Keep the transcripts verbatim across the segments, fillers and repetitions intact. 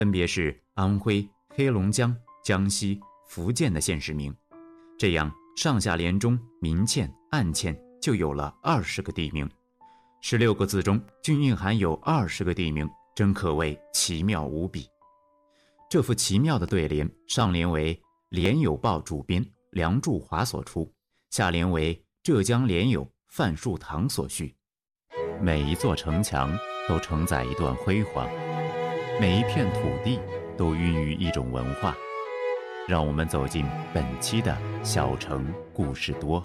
分别是安徽、黑龙江、江西、福建的县市名。这样上下联中明嵌、暗嵌就有了二十个地名。十六个字中均蕴含有二十个地名，真可谓奇妙无比。这幅奇妙的对联，上联为联友报主编梁祝华所出，下联为浙江联友范树堂所序。每一座城墙都承载一段辉煌，每一片土地都孕育一种文化。让我们走进本期的小城故事多。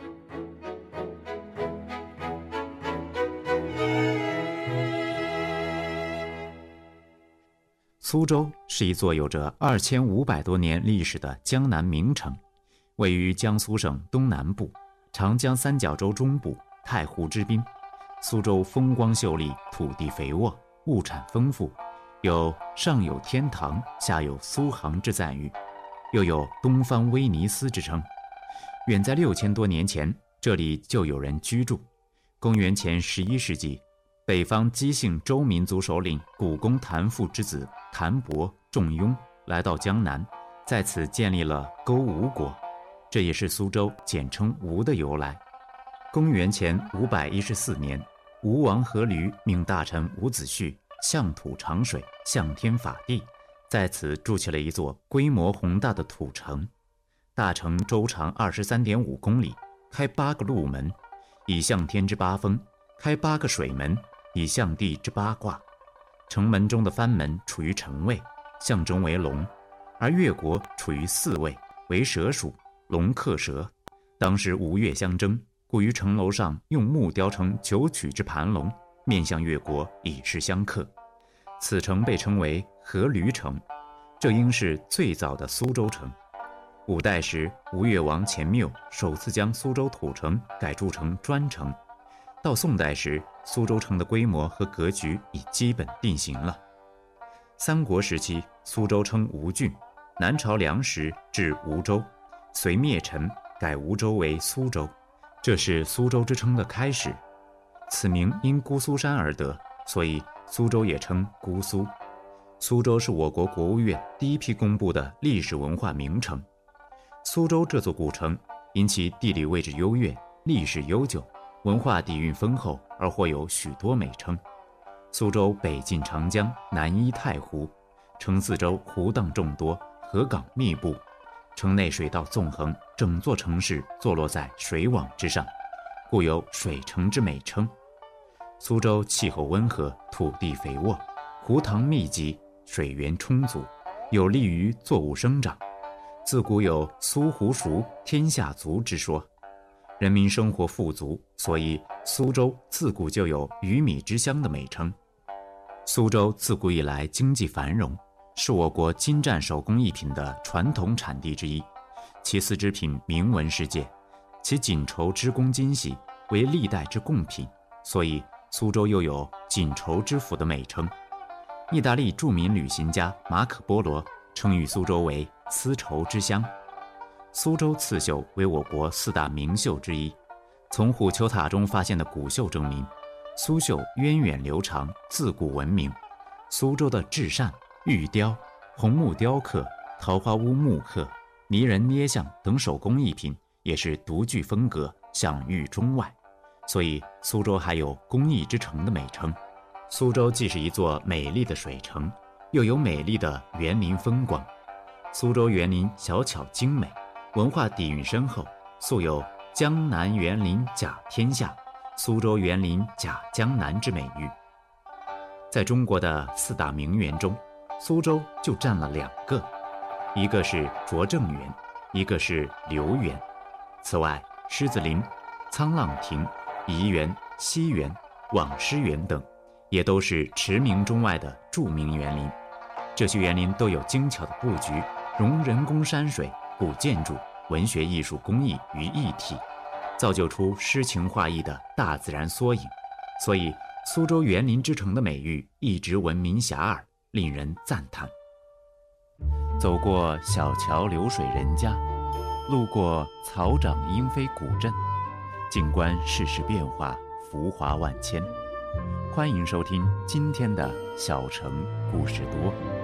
苏州是一座有着二千五百多年历史的江南名城，位于江苏省东南部，长江三角洲中部，太湖之滨。苏州风光秀丽，土地肥沃，物产丰富，有上有天堂，下有苏杭之赞誉，又有东方威尼斯之称。远在六千多年前，这里就有人居住。公元前十一世纪，北方姬姓周民族首领古公谭父之子谭伯、仲雍来到江南，在此建立了勾吴国，这也是苏州简称吴的由来。公元前五百一十四年，吴王阖闾命大臣伍子胥向土长水，向天法地，在此筑起了一座规模宏大的土城。大城周长 二十三点五公里，开八个路门，以向天之八风；开八个水门，以向地之八卦。城门中的藩门处于辰位，象征为龙，而越国处于巳位，为蛇属，龙克蛇。当时吴越相争，故于城楼上用木雕成九曲之盘龙，面向越国，以示相克。此城被称为阖闾城，这应是最早的苏州城。五代时，吴越王钱缪首次将苏州土城改筑成砖城。到宋代时，苏州城的规模和格局已基本定型了。三国时期，苏州称吴郡，南朝梁时至吴州，隋灭陈，改吴州为苏州，这是苏州之称的开始。此名因姑苏山而得，所以苏州也称姑苏。苏州是我国国务院第一批公布的历史文化名城。苏州这座古城因其地理位置优越，历史悠久，文化底蕴丰厚，而获有许多美称。苏州北近长江，南依太湖，城四周湖荡众多，河港密布，城内水道纵横，整座城市坐落在水网之上，故有水城之美称。苏州气候温和，土地肥沃，湖塘密集，水源充足，有利于作物生长。自古有苏湖熟，天下足之说，人民生活富足，所以苏州自古就有鱼米之乡的美称。苏州自古以来经济繁荣，是我国精湛手工艺品的传统产地之一，其丝织品名闻世界，其锦绸织工精细，为历代之贡品，所以苏州又有锦绸之府的美称。意大利著名旅行家马可波罗称誉苏州为丝绸之乡。苏州刺绣为我国四大名绣之一，从虎丘塔中发现的古绣证明，苏绣源远流长，自古闻名。苏州的制扇、玉雕、红木雕刻、桃花坞木刻、泥人捏像等手工艺品也是独具风格，享誉中外，所以苏州还有工艺之城的美称。苏州既是一座美丽的水城，又有美丽的园林风光。苏州园林小巧精美，文化底蕴深厚，素有江南园林甲天下，苏州园林甲江南之美誉。在中国的四大名园中，苏州就占了两个，一个是拙政园，一个是留园。此外，狮子林、沧浪亭、颐园、西园、网师园等也都是驰名中外的著名园林。这些园林都有精巧的布局，融人工山水、古建筑、文学艺术工艺于一体，造就出诗情画意的大自然缩影。所以苏州园林之城的美誉一直闻名遐迩，令人赞叹。走过小桥流水人家，路过草长莺飞古镇，静观世事变化，浮华万千。欢迎收听今天的小城故事多。